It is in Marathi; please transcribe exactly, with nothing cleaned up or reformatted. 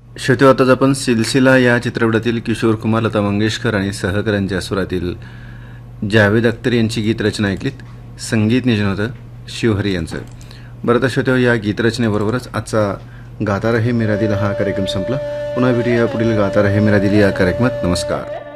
श्रोते, आताच आपण सिलसिला या चित्रपटातील किशोर कुमार, लता मंगेशकर आणि सहकाऱ्यांच्या सुरातील जावेद अख्तर यांची गीतरचना ऐकलीत. संगीत नियोजन होतं शिवहरी यांचं. बरं तर श्रोते, या गीतरचनेबरोबरच आजचा गाता रहे मेरा दिल हा कार्यक्रम संपला. पुन्हा भेटूया पुढील गाता रहे मेरा दिल या कार्यक्रमात. नमस्कार.